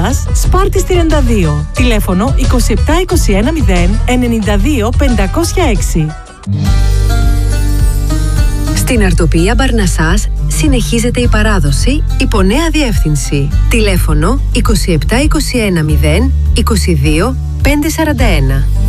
Παρνασσάς, Σπάρτης 32. Τηλέφωνο 2721 0 92 506. Στην Αρτοπία Παρνασσάς συνεχίζεται η παράδοση υπό νέα διεύθυνση. Τηλέφωνο 2721 0 22 541.